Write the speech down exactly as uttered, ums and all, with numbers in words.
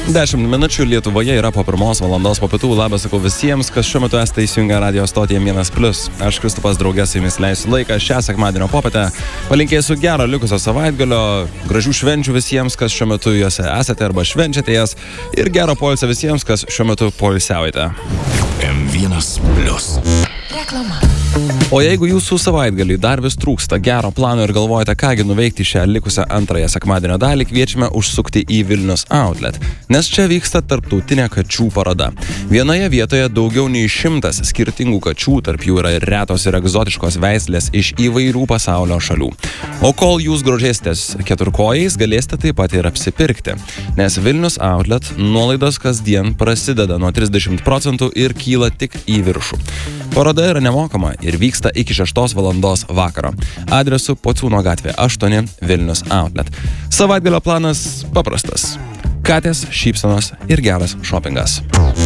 dešimt minučių Lietuvoje yra po pirmos valandos po pietų. Labas sakau visiems, kas šiuo metu esate įsijungę radio stotyje vienas plius. Aš Kristupas draugės su jumis leisiu laiką šią sekmadienio popietę. Palinkėsiu gero likusio savaitgalio, gražių švenčių visiems, kas šiuo metu juose esate arba švenčiate jas, ir gero poilsio visiems, kas šiuo metu poilsiaujate. M vienas plius. Reklama. O jeigu jūsų savaitgalį dar vis trūksta gero plano ir galvojate, kągi nuveikti šią likusią antrąją sekmadienio dalį, kviečiame užsukti į Vilnius Outlet, nes čia vyksta tarptautinė kačių paroda. Vienoje vietoje daugiau nei šimtas skirtingų kačių, tarp jų yra ir retos ir egzotiškos veislės iš įvairių pasaulio šalių. O kol jūs grožėsitės keturkojais, galėsite taip pat ir apsipirkti, nes Vilnius Outlet nuolaidos kasdien prasideda nuo trisdešimt procentų ir kyla tik į viršų. Paroda yra nemokama ir vyksta iki šeštos valandos vakaro. Adresu Pociūno gatvė aštuoni Vilnius Outlet. Savaitgalio planas paprastas. Katės, šypsenos ir geras šopingas.